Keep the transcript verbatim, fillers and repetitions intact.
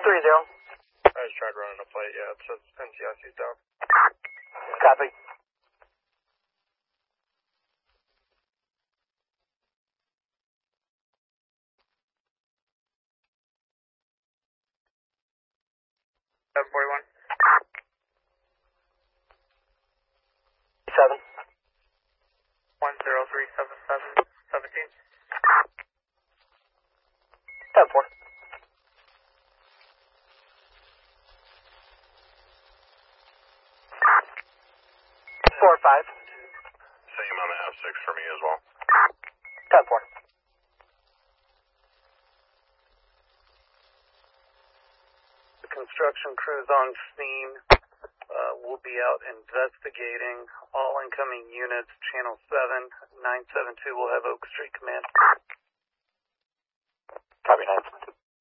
three zero. I just tried running a plate, yeah, it says N C I C's down. Copy. seven forty-one. Seven. one zero three seven seven seventeen. ten four. four five. Same on the F six for me as well. ten four. The construction crews on scene uh, will be out investigating. All incoming units, channel seven, nine seven two will have Oak Street Command. Copy nine.